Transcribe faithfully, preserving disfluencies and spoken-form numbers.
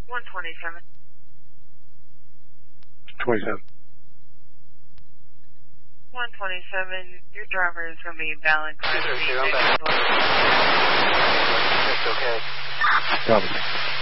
one twenty-seven. twenty-seven. one twenty-seven, your driver is going to be valid. two zero zero, I'm back. It's okay. Copy.